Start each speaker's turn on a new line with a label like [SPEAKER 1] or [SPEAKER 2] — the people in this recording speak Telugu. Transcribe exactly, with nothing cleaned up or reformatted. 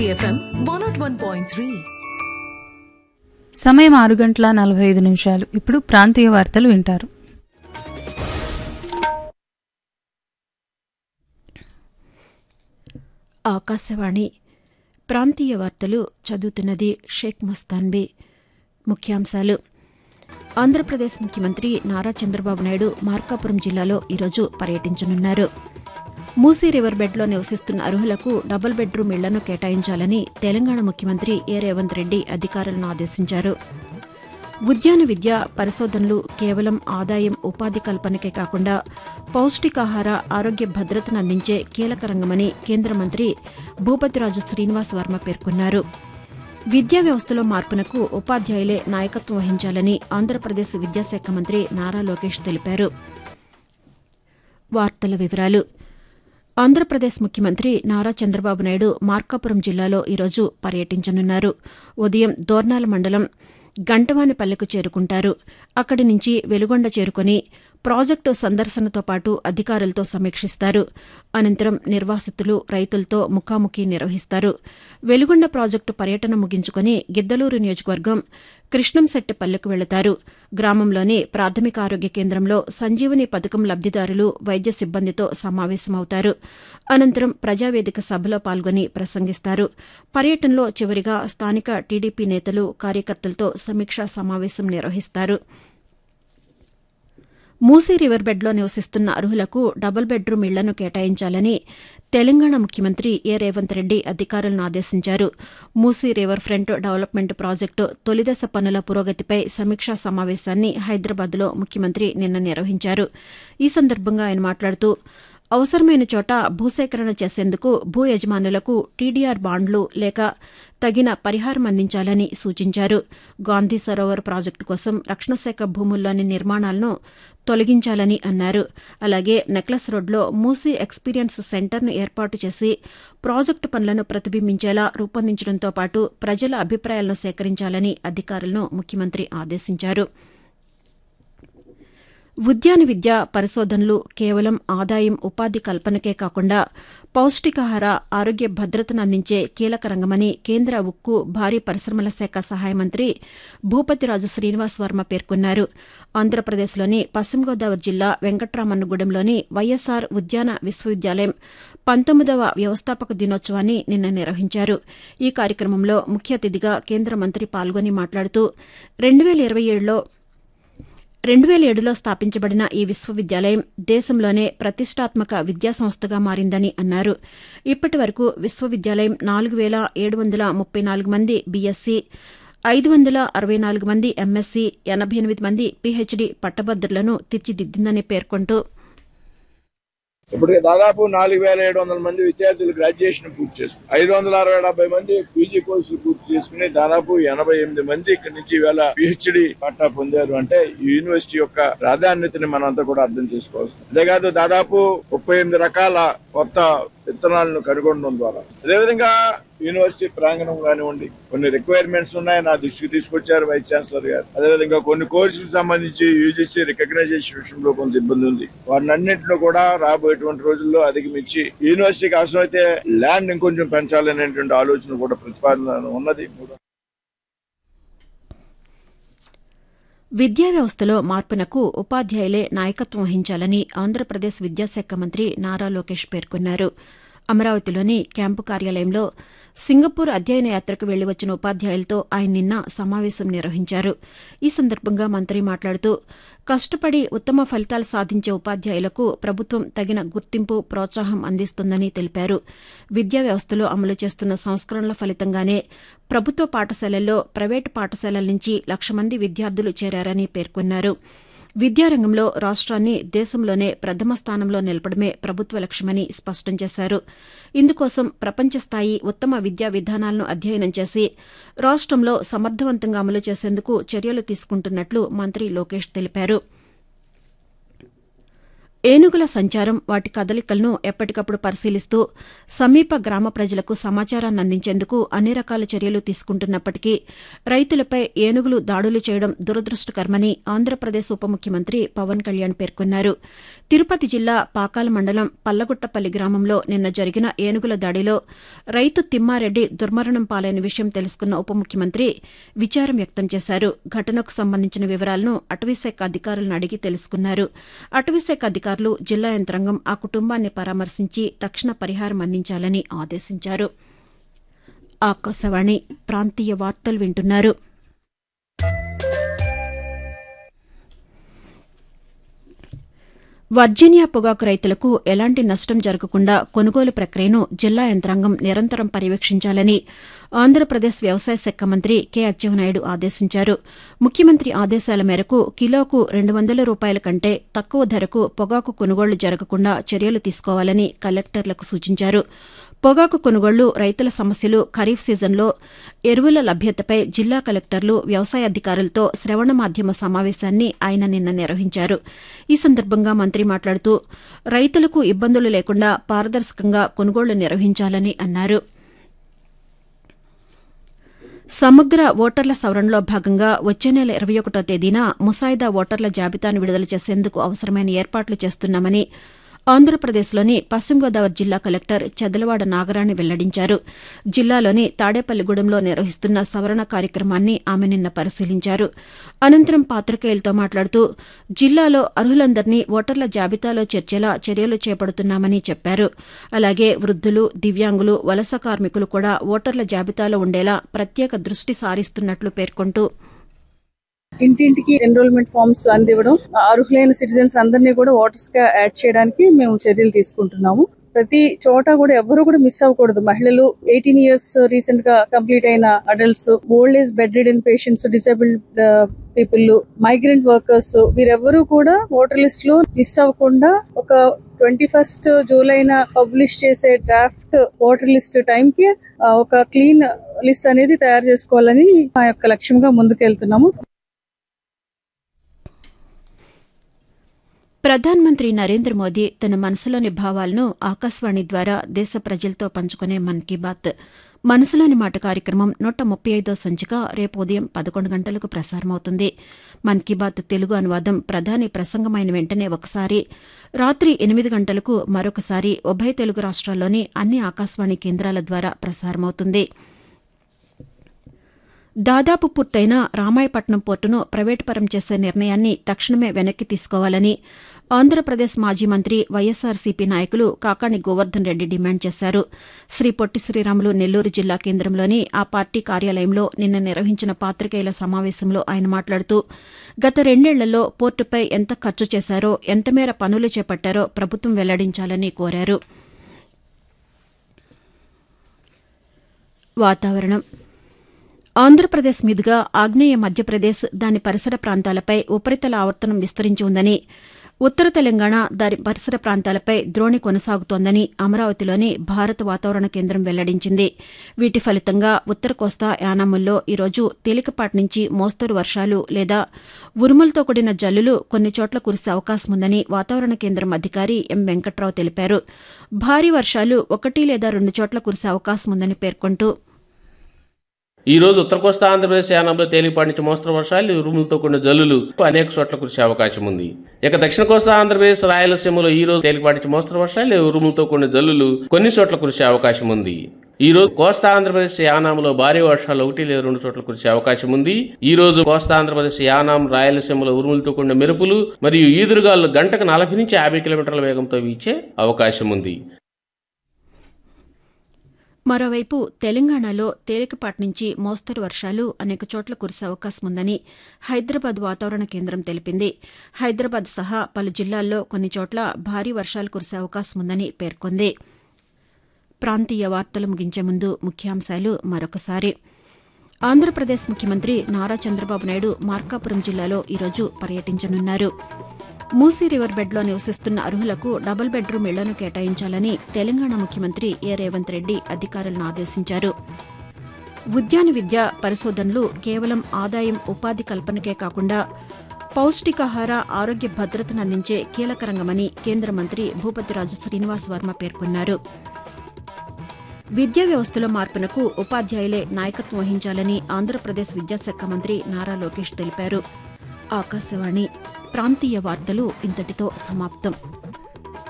[SPEAKER 1] Shakti FM one not one point three.
[SPEAKER 2] సమయం ఆరు గంటల నలభై ఐదు నిమిషాలు. ఇప్పుడు ప్రాంతీయ వార్తలు వింటారు.
[SPEAKER 3] ఆకాశవాణి ప్రాంతీయ వార్తలు చదువుతున్నది షేక్ మస్తాన్బీ. ముఖ్యాంశాలు: ఆంధ్రప్రదేశ్ ముఖ్యమంత్రి నారా చంద్రబాబు నాయుడు మార్కాపురం జిల్లాలో ఈరోజు పర్యటించనున్నారు. మూసీ రివర్ బెడ్లో నివసిస్తున్న అర్హులకు డబుల్ బెడ్రూమ్ ఇళ్లను కేటాయించాలని తెలంగాణ ముఖ్యమంత్రి ఏ రేవంత్ రెడ్డి అధికారులను ఆదేశించారు. ఉద్యాన విద్య పరిశోధనలు కేవలం ఆదాయం, ఉపాధి కల్పనకే కాకుండా పౌష్టికాహార, ఆరోగ్య భద్రతను అందించే కీలక రంగమని కేంద్ర మంత్రి భూపతిరాజు శ్రీనివాస్ వర్మ పేర్కొన్నారు. విద్యా వ్యవస్థలో మార్పునకు ఉపాధ్యాయులే నాయకత్వం వహించాలని ఆంధ్రప్రదేశ్ విద్యాశాఖ మంత్రి నారా లోకేష్ తెలిపారు. వార్తల వివరాలు: ఆంధ్రప్రదేశ్ ముఖ్యమంత్రి నారా చంద్రబాబు నాయుడు మార్కాపురం జిల్లాలో ఈరోజు పర్యటించనున్నారు. ఉదయం దోర్నాల మండలం గంటవానిపల్లెకు చేరుకుంటారు. అక్కడి నుంచి వెలుగొండ చేరుకుని ప్రాజెక్టు సందర్శనతో పాటు అధికారులతో సమీక్షిస్తారు. అనంతరం నిర్వాసితులు, రైతులతో ముఖాముఖి నిర్వహిస్తారు. వెలుగొండ ప్రాజెక్టు పర్యటన ముగించుకుని గిద్దలూరు నియోజకవర్గం కృష్ణంశెట్టిపల్లెకు వెళతారు. గ్రామంలోని ప్రాథమిక ఆరోగ్య కేంద్రంలో సంజీవని పథకం లబ్దిదారులు, వైద్య సిబ్బందితో సమావేశమవుతారు. అనంతరం ప్రజావేదిక సభలో పాల్గొని ప్రసంగిస్తారు. పర్యటనలో చివరిగా స్థానిక టీడీపీ నేతలు, కార్యకర్తలతో సమీక్షా సమావేశం నిర్వహిస్తారు. మూసీ రివర్ బెడ్లో నివసిస్తున్న అర్హులకు డబుల్ బెడ్రూమ్ ఇళ్లను కేటాయించాలని తెలంగాణ ముఖ్యమంత్రి ఏ రేవంత్ రెడ్డి అధికారులను ఆదేశించారు. Musi river front development project తొలిదశ పనుల పురోగతిపై సమీక్షా సమావేశాన్ని హైదరాబాద్లో ముఖ్యమంత్రి నిన్న నిర్వహించారు. ఈ సందర్భంగా ఆయన మాట్లాడుతూ అవసరమైన చోట భూసేకరణ చేసేందుకు భూ యజమానులకు టీడీఆర్ బాండ్లు లేక తగిన పరిహారం అందించాలని సూచించారు. గాంధీ సరోవర్ ప్రాజెక్టు కోసం రక్షణ శాఖ భూముల్లోని నిర్మాణాలను తొలగించాలని అన్నారు. అలాగే నెక్లెస్ రోడ్లో మూసీ ఎక్స్పీరియన్స్ సెంటర్ను ఏర్పాటు చేసి ప్రాజెక్టు పనులను ప్రతిబింబించేలా రూపొందించడంతో పాటు ప్రజల అభిప్రాయాలను సేకరించాలని అధికారులను ముఖ్యమంత్రి ఆదేశించారు. ఉద్యాన విద్య పరిశోధనలు కేవలం ఆదాయం, ఉపాధి కల్పనకే కాకుండా పౌష్టికాహార, ఆరోగ్య భద్రతను అందించే కీలక రంగమని కేంద్ర ఉక్కు, భారీ పరిశ్రమల శాఖ సహాయ మంత్రి భూపతిరాజు శ్రీనివాస్ వర్మ పేర్కొన్నారు. ఆంధ్రప్రదేశ్లోని పశ్చిమ గోదావరి జిల్లా వెంకట్రామన్నగూడెంలోని వైఎస్సార్ ఉద్యాన విశ్వవిద్యాలయం పంతొమ్మిదవ వ్యవస్థాపక దినోత్సవాన్ని నిన్న నిర్వహించారు. ఈ కార్యక్రమంలో ముఖ్య అతిథిగా కేంద్ర మంత్రి పాల్గొని మాట్లాడుతూ రెండు వేల ఇరవై ఏడులో రెండు వేల ఏడులో స్థాపించబడిన ఈ విశ్వవిద్యాలయం దేశంలోనే ప్రతిష్టాత్మక విద్యాసంస్థగా మారిందని అన్నారు. ఇప్పటి వరకు విశ్వవిద్యాలయం నాలుగు వేల ఏడు వందల ముప్పై నాలుగు మంది బీఎస్సీ, ఐదు వందల అరవై నాలుగు మంది ఎంఎస్సీ, ఎనభై ఎనిమిది మంది పీహెచ్డీ పట్టభద్రులను తీర్చిదిద్దిందని పేర్కొంటూ
[SPEAKER 4] ఇప్పుడు దాదాపు నాలుగు వేల ఏడు వందల మంది విద్యార్థులు గ్రాడ్యుయేషన్ పూర్తి చేసుకుని ఐదు వందల అరవై డెబ్బై మంది పీజీ కోర్సులు పూర్తి చేసుకుని దాదాపు ఎనభై ఎనిమిది మంది ఇక్కడి నుంచి ఇవాళ పిహెచ్డి పట్టా పొందారు. అంటే ఈ యూనివర్సిటీ యొక్క ప్రాధాన్యతని మనంతా కూడా అర్థం చేసుకోవచ్చు. అంతేకాదు దాదాపు ముప్పై ఎనిమిది రకాల కొత్త విత్తనాలను కనుగొనడం ద్వారా అదేవిధంగా యూనివర్సిటీ ప్రాంగణం కానివ్వండి, కొన్ని రిక్వైర్మెంట్స్ ఉన్నాయి, నా దృష్టికి తీసుకొచ్చారు వైస్ ఛాన్సలర్ గారు. అదేవిధంగా కొన్ని కోర్సులకు సంబంధించి యూజీసీ రికగ్నైజేషన్ విషయంలో కొంత ఇబ్బంది ఉంది. వాటినన్నింటిలో కూడా రాబోయేటువంటి రోజుల్లో అధిగమించి యూనివర్సిటీకి అవసరమైతే ల్యాండ్ ఇంకొంచెం పెంచాలనేటువంటి ఆలోచన కూడా ప్రతిపాదన ఉన్నది.
[SPEAKER 3] విద్యా వ్యవస్థలో మార్పునకు ఉపాధ్యాయులే నాయకత్వం వహించాలని ఆంధ్రప్రదేశ్ విద్యాశాఖ మంత్రి నారా లోకేష్ పేర్కొన్నారు. అమరావతిలోని క్యాంపు కార్యాలయంలో సింగపూర్ అధ్యయన యాత్రకు వెళ్లి వచ్చిన ఉపాధ్యాయులతో ఆయన నిన్న సమావేశం నిర్వహించారు. ఈ సందర్భంగా మంత్రి మాట్లాడుతూ కష్టపడి ఉత్తమ ఫలితాలు సాధించే ఉపాధ్యాయులకు ప్రభుత్వం తగిన గుర్తింపు, ప్రోత్సాహం అందిస్తుందని తెలిపారు. విద్యా వ్యవస్థలో అమలు చేస్తున్న సంస్కరణల ఫలితంగానే ప్రభుత్వ పాఠశాలల్లో ప్రైవేటు పాఠశాలల నుంచి లక్ష మంది విద్యార్థులు చేరారని పేర్కొన్నారు. విద్యారంగంలో రాష్ట్రాన్ని దేశంలోనే ప్రథమ స్థానంలో నిలపడమే ప్రభుత్వ లక్ష్యమని స్పష్టం చేశారు. ఇందుకోసం ప్రపంచ స్థాయి ఉత్తమ విద్యా విధానాలను అధ్యయనం చేసి రాష్ట్రంలో సమర్థవంతంగా అమలు చేసేందుకు చర్యలు తీసుకుంటున్నట్లు మంత్రి లోకేష్ తెలిపారు. ఏనుగుల సంచారం, వాటి కదలికలను ఎప్పటికప్పుడు పరిశీలిస్తూ సమీప గ్రామ ప్రజలకు సమాచారాన్ని అందించేందుకు అన్ని రకాల చర్యలు తీసుకుంటున్నప్పటికీ రైతులపై ఏనుగులు దాడులు చేయడం దురదృష్టకరమని ఆంధ్రప్రదేశ్ ఉప ముఖ్యమంత్రి పవన్ కళ్యాణ్ పేర్కొన్నారు. తిరుపతి జిల్లా పాకాల మండలం పల్లగుట్టపల్లి గ్రామంలో నిన్న జరిగిన ఏనుగుల దాడిలో రైతు తిమ్మారెడ్డి దుర్మరణం పాలైన విషయం తెలుసుకున్న ఉప ముఖ్యమంత్రి విచారం వ్యక్తం చేశారు. ఘటనకు సంబంధించిన వివరాలను అటవీశాఖ అధికారులను అడిగి తెలుసుకున్నారు. అటవీశాఖ అధికారులు జిల్లా యంత్రాంగం ఆ కుటుంబాన్ని పరామర్శించి తక్షణ పరిహారం అందించాలని ఆదేశించారు. ఆకాశవాణి ప్రాంతీయ వార్తలు వింటున్నారు. వర్జీనియా పొగాకు రైతులకు ఎలాంటి నష్టం జరగకుండా కొనుగోలు ప్రక్రియను జిల్లా యంత్రాంగం నిరంతరం పర్యవేక్షించాలని ఆంధ్రప్రదేశ్ వ్యవసాయ శాఖ మంత్రి కె అచ్చెన్నాయుడు ఆదేశించారు. ముఖ్యమంత్రి ఆదేశాల మేరకు కిలోకు రెండు వందల రూపాయల కంటే తక్కువ ధరకు పొగాకు కొనుగోళ్లు జరగకుండా చర్యలు తీసుకోవాలని కలెక్టర్లకు సూచించారు. పొగాకు కొనుగోళ్లు, రైతుల సమస్యలు, ఖరీఫ్ సీజన్లో ఎరువుల లభ్యతపై జిల్లా కలెక్టర్లు, వ్యవసాయ అధికారులతో శ్రవణ మాధ్యమ సమావేశాన్ని ఆయన నిన్న నిర్వహించారు. ఈ సందర్భంగా మంత్రి మాట్లాడుతూ రైతులకు ఇబ్బందులు లేకుండా పారదర్శకంగా కొనుగోళ్లు నిర్వహించాలని అన్నారు. సమగ్ర ఓటర్ల సవరణలో భాగంగా వచ్చే నెల ఇరవై ఒకటో తేదీన ముసాయిదా ఓటర్ల జాబితాను విడుదల చేసేందుకు అవసరమైన ఏర్పాట్లు చేస్తున్నామని ఆంధ్రప్రదేశ్లోని పశ్చిమ గోదావరి జిల్లా కలెక్టర్ చెదలవాడ నాగరాణి వెల్లడించారు. జిల్లాలోని తాడేపల్లిగూడెంలో నిర్వహిస్తున్న సవరణ కార్యక్రమాన్ని ఆమె నిన్న పరిశీలించారు. అనంతరం పాతికేయులతో మాట్లాడుతూ జిల్లాలో అర్హులందరినీ ఓటర్ల జాబితాలో చేర్చేలా చర్యలు చేపడుతున్నామని చెప్పారు. అలాగే వృద్ధులు, దివ్యాంగులు, వలస కార్మికులు కూడా ఓటర్ల జాబితాలో ఉండేలా ప్రత్యేక దృష్టి సారిస్తున్నట్లు పేర్కొంటూ
[SPEAKER 5] ఇంటింటికి ఎన్రోల్మెంట్ ఫామ్స్ అందివ్వడం, అర్హులైన సిటిజన్స్ అందరినీ కూడా ఓటర్స్ గా యాడ్ చేయడానికి మేము చర్యలు తీసుకుంటున్నాము. ప్రతి చోట కూడా ఎవరు కూడా మిస్ అవ్వకూడదు. మహిళలు, ఎయిటీన్ ఇయర్స్ రీసెంట్ గా కంప్లీట్ అయిన adults, old age bed ridden patients, disabled people, migrant workers వీరెవ్వరూ కూడా ఓటర్ లిస్ట్ లో మిస్ అవ్వకుండా ఒక ట్వంటీ ఫస్ట్ జూలైన పబ్లిష్ చేసే డ్రాఫ్ట్ ఓటర్ లిస్ట్ టైం కి ఒక క్లీన్ లిస్ట్ అనేది తయారు చేసుకోవాలని మా యొక్క లక్ష్యంగా ముందుకెళ్తున్నాము.
[SPEAKER 3] ప్రధానమంత్రి నరేంద్ర మోదీ తన మనసులోని భావాలను ఆకాశవాణి ద్వారా దేశ ప్రజలతో పంచుకునే మన్ కీ బాత్ మనసులోని మాట కార్యక్రమం నూట ముప్పై ఐదో సంచిక రేపు ఉదయం పదకొండు గంటలకు ప్రసారమవుతుంది. మన్ కీ బాత్ తెలుగు అనువాదం ప్రధాని ప్రసంగమైన వెంటనే ఒకసారి, రాత్రి ఎనిమిది గంటలకు మరొకసారి ఉభయ తెలుగు రాష్ట్రాల్లోని అన్ని ఆకాశవాణి కేంద్రాల ద్వారా ప్రసారమవుతుంది. దాదాపు పూర్తయిన రామాయపట్నం పోర్టును ప్రైవేటు పరం చేసే నిర్ణయాన్ని తక్షణమే వెనక్కి తీసుకోవాలని ఆంధ్రప్రదేశ్ మాజీ మంత్రి వైఎస్సార్సీపీ నాయకులు కాకాణి గోవర్ధన్ రెడ్డి డిమాండ్ చేశారు. శ్రీ పొట్టి శ్రీరాములు నెల్లూరు జిల్లా కేంద్రంలోని ఆ పార్టీ కార్యాలయంలో నిన్న నిర్వహించిన పాతికేయుల సమావేశంలో ఆయన మాట్లాడుతూ గత రెండేళ్లలో పోర్టుపై ఎంత ఖర్చు చేశారో, ఎంతమేర పనులు చేపట్టారో ప్రభుత్వం వెల్లడించాలని కోరారు. వాతావరణం. ఆంధ్రప్రదేశ్ మీదుగా ఆగ్నేయ మధ్యప్రదేశ్, దాని పరిసర ప్రాంతాలపై ఉపరితల ఆవర్తనం విస్తరించి ఉందని, ఉత్తర తెలంగాణ, దాని పరిసర ప్రాంతాలపై ద్రోణి కొనసాగుతోందని అమరావతిలోని భారత వాతావరణ కేంద్రం వెల్లడించింది. వీటి ఫలితంగా ఉత్తర కోస్తా, యానాముల్లో ఈరోజు తేలికపాటి నుంచి మోస్తరు వర్షాలు లేదా ఉరుములతో కూడిన జల్లులు కొన్ని చోట్ల కురిసే అవకాశం ఉందని వాతావరణ కేంద్రం అధికారి ఎం వెంకట్రావు తెలిపారు. భారీ వర్షాలు ఒకటి లేదా రెండు చోట్ల కురిసే అవకాశం ఉందని పేర్కొంటూ
[SPEAKER 6] ఈ రోజు ఉత్తర కోస్తా ఆంధ్రప్రదేశ్ యానంలో తేలిపాటి నుంచి మోస్తరు వర్షాలు, ఉరుములతో కూడిన జల్లులు అనేక చోట్ల కురిసే అవకాశం ఉంది. ఇక దక్షిణ కోస్తా ఆంధ్రప్రదేశ్, రాయలసీమలో ఈ రోజు తేలిపాటి నుంచి మోస్తరు వర్షాలు, ఉరుములతో కూడిన జల్లులు కొన్ని చోట్ల కురిసే అవకాశం ఉంది. ఈ రోజు కోస్తా ఆంధ్రప్రదేశ్ యానాంలో భారీ వర్షాలు ఒకటి లేదా రెండు చోట్ల కురిసే అవకాశం ఉంది. ఈ రోజు కోస్తా ఆంధ్రప్రదేశ్ యానాం, రాయలసీమలో ఉరుములతో కూడిన మెరుపులు మరియు ఈదురుగాలు గంటకు నలభై నుంచి యాభై కిలోమీటర్ల వేగంతో వీచే అవకాశం ఉంది.
[SPEAKER 3] మరోవైపు తెలంగాణలో తేలికపాటి నుంచి మోస్తరు వర్షాలు అనేక చోట్ల కురిసే అవకాశం ఉందని హైదరాబాద్ వాతావరణ కేంద్రం తెలిపింది. హైదరాబాద్ సహా పలు జిల్లాల్లో కొన్ని చోట్ల భారీ వర్షాలు కురిసే అవకాశం ఉందని పేర్కొంది. ప్రాంతీయ వార్తలు ముగించే ముందు ముఖ్యాంశాలు మరొకసారి. ఆంధ్రప్రదేశ్ ముఖ్యమంత్రి నారా చంద్రబాబు నాయుడు మార్కాపురం జిల్లాలో ఈరోజు పర్యటించనున్నారు. మూసీ రివర్ బెడ్లో నివసిస్తున్న అర్హులకు డబుల్ బెడ్రూమ్ ఇళ్లను కేటాయించాలని తెలంగాణ ముఖ్యమంత్రి ఏ రేవంత్ రెడ్డి అధికారులను ఆదేశించారు. ఉద్యాన విద్య పరిశోధనలు కేవలం ఆదాయం, ఉపాధి కల్పనకే కాకుండా పౌష్టికాహార ఆరోగ్య భద్రతను అందించే కీలక రంగమని కేంద్ర మంత్రి భూపతిరాజు శ్రీనివాస్ వర్మ పేర్కొన్నారు. విద్యా వ్యవస్థలో మార్పునకు ఉపాధ్యాయులే నాయకత్వం వహించాలని ఆంధ్రప్రదేశ్ విద్యాశాఖ మంత్రి నారా లోకేష్ తెలిపారు. ఆకాశవాణి ప్రాంతీయ వార్తలు ఇంతటితో సమాప్తం.